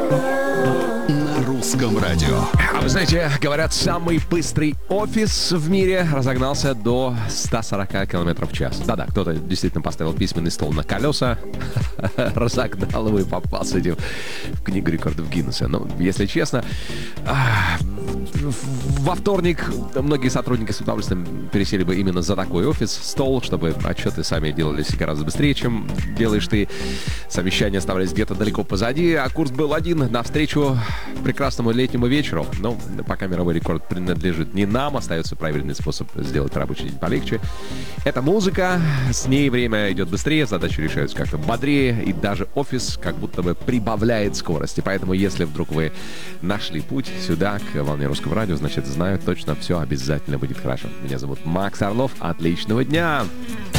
На русском радио. А вы знаете, говорят, самый быстрый офис в мире разогнался до 140 км в час. Да-да, кто-то действительно поставил письменный стол на колеса, разогнал его и попался этим в книгу рекордов Гиннесса. Но, если честно, во вторник многие сотрудники с удовольствием пересели бы именно за такой офис-стол, чтобы отчеты сами делались гораздо быстрее, чем делаешь ты. Совещания оставались где-то далеко позади, а курс был один навстречу прекрасному летнему вечеру. Но пока мировой рекорд принадлежит не нам, остается правильный способ сделать рабочий день полегче. Это музыка, с ней время идет быстрее, задачи решаются как-то бодрее, и даже офис как будто бы прибавляет скорости. Поэтому, если вдруг вы нашли путь сюда, к волне русского радио, значит, знаю точно, все обязательно будет хорошо. Меня зовут Макс Орлов. Отличного дня!